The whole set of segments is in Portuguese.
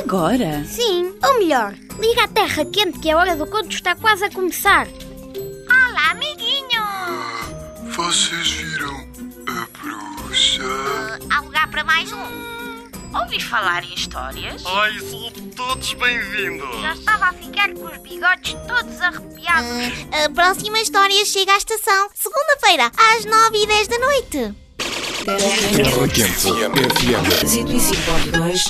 Agora? Sim, ou melhor, liga à terra quente que a hora do conto está quase a começar. Olá, amiguinho! Vocês viram a bruxa? Há lugar para mais um. Ouviste falar em histórias? Ai, são todos bem-vindos! Já estava a ficar com os bigodes todos arrepiados. A próxima história chega à estação segunda-feira, às 9h10 da noite. Terra Quente FM 105.2,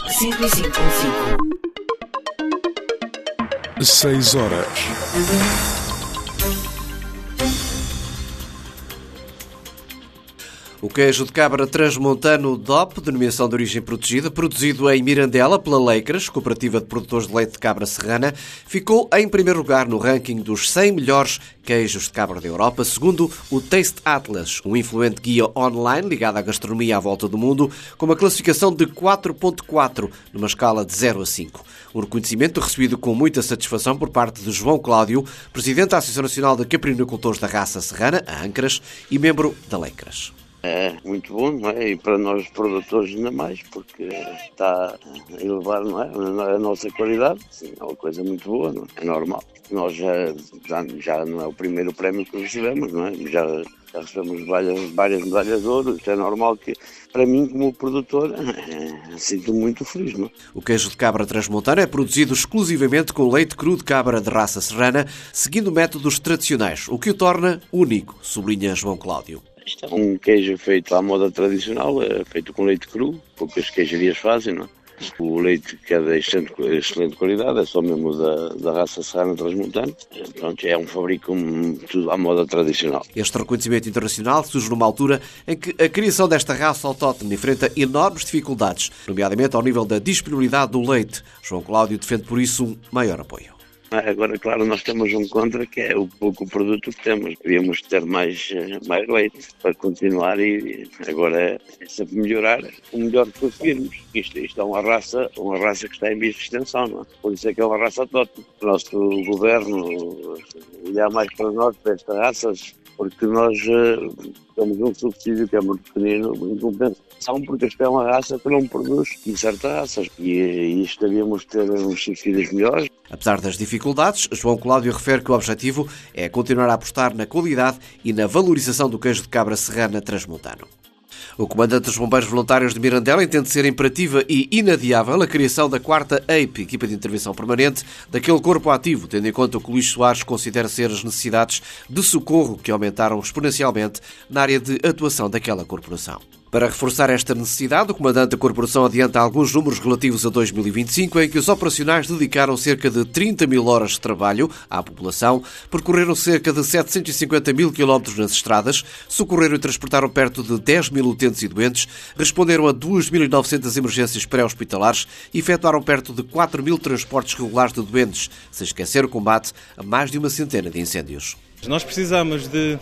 105.5. 6 horas. O queijo de cabra transmontano DOP, denominação de origem protegida, produzido em Mirandela pela Leicras, cooperativa de produtores de leite de cabra serrana, ficou em primeiro lugar no ranking dos 100 melhores queijos de cabra da Europa, segundo o Taste Atlas, um influente guia online ligado à gastronomia à volta do mundo, com uma classificação de 4.4, numa escala de 0 a 5. Um reconhecimento recebido com muita satisfação por parte de João Cláudio, presidente da Associação Nacional de Caprinocultores da Raça Serrana, a Ancras, e membro da Leicras. É muito bom, não é? E para nós produtores ainda mais, porque está a elevar, não é? A nossa qualidade. Sim, é uma coisa muito boa, não é? É normal. Nós já não é o primeiro prémio que recebemos, não é? Já recebemos várias medalhas de ouro. Isto é normal que, para mim, como produtor, sinto-me muito feliz, não é? O queijo de cabra transmontano é produzido exclusivamente com leite cru de cabra de raça serrana, seguindo métodos tradicionais, o que o torna único, sublinha João Cláudio. Isto é um queijo feito à moda tradicional, é feito com leite cru, poucas queijarias fazem, não é? O leite que é de excelente qualidade, é só mesmo da raça serrana transmontana. Pronto, é um fabrico tudo à moda tradicional. Este reconhecimento internacional surge numa altura em que a criação desta raça autóctone enfrenta enormes dificuldades, nomeadamente ao nível da disponibilidade do leite. João Cláudio defende por isso um maior apoio. Agora, claro, nós temos um contra que é o pouco produto que temos. Queríamos ter mais leite para continuar e agora é sempre melhorar o melhor que conseguirmos. Isto é uma raça que está em vias de extensão, não é? Por isso é que é uma raça autóctone. O nosso governo olhar mais para nós, para estas raças, porque nós temos um subsídio que é muito pequenino, em compensação, porque esta é uma raça que não produz em certas raças. E isto devíamos ter uns subsídios melhores. Apesar das dificuldades, João Cláudio refere que o objetivo é continuar a apostar na qualidade e na valorização do queijo de cabra serrana transmontano. O comandante dos Bombeiros Voluntários de Mirandela entende ser imperativa e inadiável a criação da 4ª EIP, equipa de intervenção permanente, daquele corpo ativo, tendo em conta o que Luís Soares considera ser as necessidades de socorro que aumentaram exponencialmente na área de atuação daquela corporação. Para reforçar esta necessidade, o comandante da corporação adianta alguns números relativos a 2025, em que os operacionais dedicaram cerca de 30 mil horas de trabalho à população, percorreram cerca de 750 mil quilómetros nas estradas, socorreram e transportaram perto de 10 mil utentes e doentes, responderam a 2.900 emergências pré-hospitalares e efetuaram perto de 4 mil transportes regulares de doentes, sem esquecer o combate a mais de uma centena de incêndios. Nós precisamos de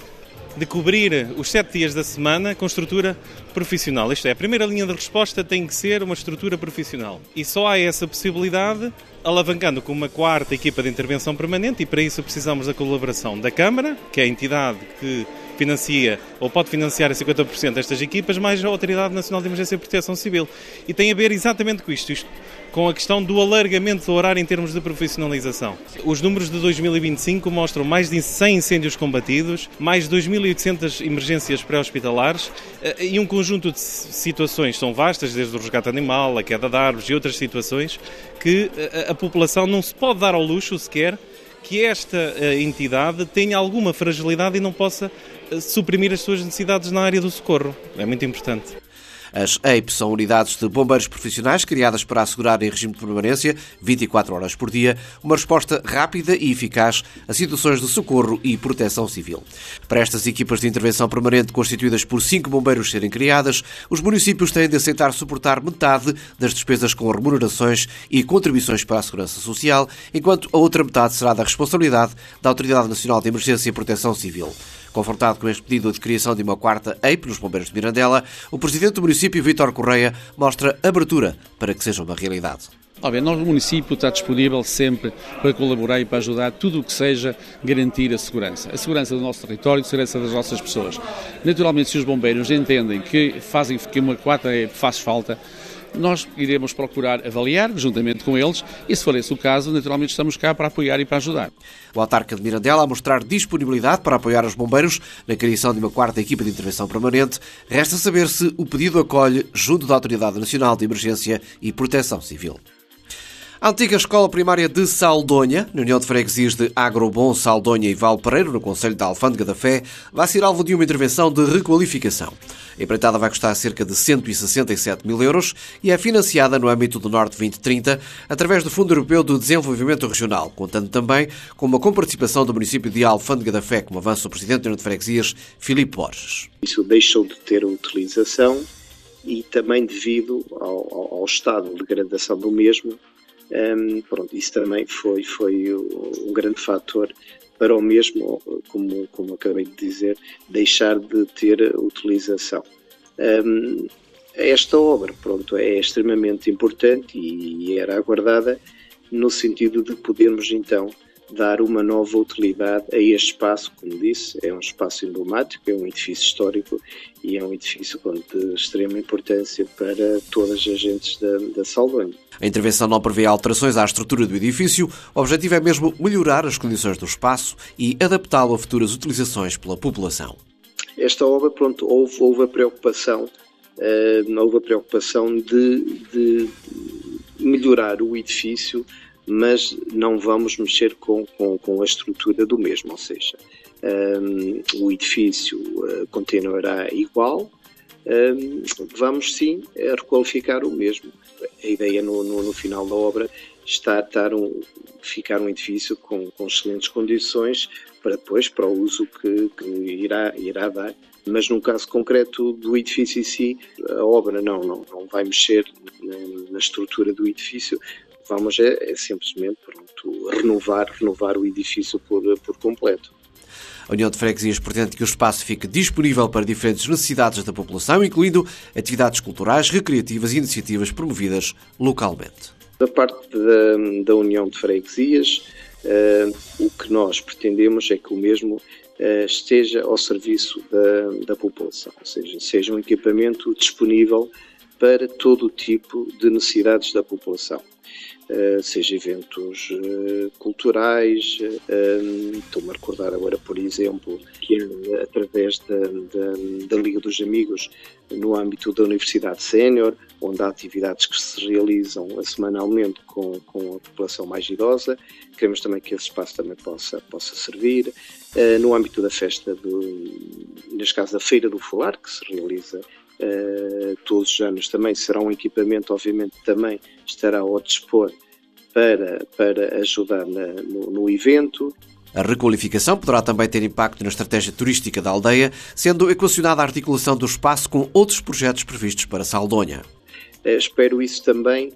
cobrir os 7 dias da semana com estrutura profissional. Isto é, a primeira linha de resposta tem que ser uma estrutura profissional. E só há essa possibilidade alavancando com uma 4ª equipa de intervenção permanente e para isso precisamos da colaboração da Câmara, que é a entidade que financia ou pode financiar a 50% destas equipas, mais a Autoridade Nacional de Emergência e Proteção Civil. E tem a ver exatamente com isto com a questão do alargamento do horário em termos de profissionalização. Os números de 2025 mostram mais de 100 incêndios combatidos, mais de 2.800 emergências pré-hospitalares e um conjunto de situações são vastas, desde o resgate animal, a queda de árvores e outras situações, que a população não se pode dar ao luxo sequer que esta entidade tenha alguma fragilidade e não possa suprimir as suas necessidades na área do socorro. É muito importante. As EIP são unidades de bombeiros profissionais criadas para assegurar em regime de permanência, 24 horas por dia, uma resposta rápida e eficaz a situações de socorro e proteção civil. Para estas equipas de intervenção permanente constituídas por 5 bombeiros serem criadas, os municípios têm de aceitar suportar metade das despesas com remunerações e contribuições para a segurança social, enquanto a outra metade será da responsabilidade da Autoridade Nacional de Emergência e Proteção Civil. Confrontado com este pedido de criação de uma 4ª EIP nos Bombeiros de Mirandela, o presidente do município, Vítor Correia, mostra abertura para que seja uma realidade. Nós, o município, está disponível sempre para colaborar e para ajudar tudo o que seja garantir a segurança do nosso território, a segurança das nossas pessoas. Naturalmente, se os bombeiros entendem que uma 4ª EIP faz falta, nós iremos procurar avaliar, juntamente com eles, e se for esse o caso, naturalmente estamos cá para apoiar e para ajudar. O autarca de Mirandela a mostrar disponibilidade para apoiar os bombeiros na criação de uma 4ª equipa de intervenção permanente. Resta saber se o pedido acolhe junto da Autoridade Nacional de Emergência e Proteção Civil. A antiga escola primária de Saldonha, na União de Freguesias de Agrobom, Saldonha e Valpereiro, no concelho da Alfândega da Fé, vai ser alvo de uma intervenção de requalificação. A empreitada vai custar cerca de 167 mil euros e é financiada no âmbito do Norte 2030 através do Fundo Europeu de Desenvolvimento Regional, contando também com uma comparticipação do município de Alfândega da Fé, como avança o presidente da União de Freguesias, Filipe Borges. Isso deixou de ter utilização e também devido ao estado de degradação do mesmo. Isso também foi um grande fator para o mesmo, como acabei de dizer, deixar de ter utilização. Esta obra, é extremamente importante e era aguardada no sentido de podermos então dar uma nova utilidade a este espaço. Como disse, é um espaço emblemático, é um edifício histórico e é um edifício de extrema importância para todas as agentes da Saldonha. A intervenção não prevê alterações à estrutura do edifício. O objetivo é mesmo melhorar as condições do espaço e adaptá-lo a futuras utilizações pela população. Esta obra, houve a preocupação de melhorar o edifício, mas não vamos mexer com a estrutura do mesmo, ou seja, o edifício continuará igual, vamos sim requalificar o mesmo. A ideia no final da obra está ficar um edifício com excelentes condições para o uso que irá dar. Mas no caso concreto do edifício em si, a obra não vai mexer na estrutura do edifício. Vamos simplesmente renovar o edifício por completo. A União de Freguesias pretende que o espaço fique disponível para diferentes necessidades da população, incluindo atividades culturais, recreativas e iniciativas promovidas localmente. Da parte da União de Freguesias, o que nós pretendemos é que o mesmo esteja ao serviço da população, ou seja um equipamento disponível para todo o tipo de necessidades da população. Seja eventos culturais, estou-me a recordar agora, por exemplo, que através da Liga dos Amigos, no âmbito da Universidade Sénior, onde há atividades que se realizam semanalmente com a população mais idosa. Queremos também que esse espaço também possa servir. No âmbito da festa, neste caso da Feira do Folar, que se realiza todos os anos, também será um equipamento, obviamente, também estará ao dispor para ajudar no evento. A requalificação poderá também ter impacto na estratégia turística da aldeia, sendo equacionada a articulação do espaço com outros projetos previstos para Saldonha. Espero isso também,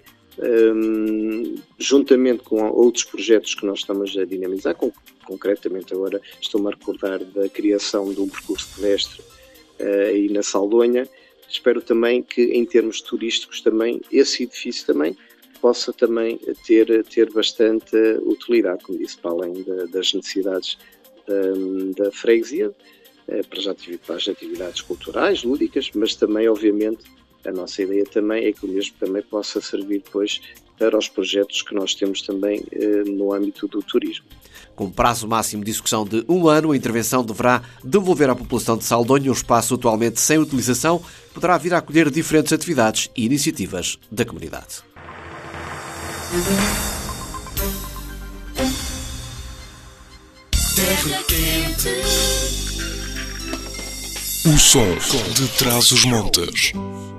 juntamente com outros projetos que nós estamos a dinamizar, concretamente agora estou-me a recordar da criação de um percurso pedestre aí na Saldonha. Espero também que, em termos turísticos, também esse edifício também possa também ter bastante utilidade, como disse, para além das necessidades da freguesia, para as atividades culturais, lúdicas, mas também, obviamente, a nossa ideia também é que o mesmo também possa servir depois para os projetos que nós temos também no âmbito do turismo. Com prazo máximo de execução de 1 ano, a intervenção deverá devolver à população de Saldonha um espaço atualmente sem utilização, poderá vir a acolher diferentes atividades e iniciativas da comunidade. O som de Trás-os-Montes.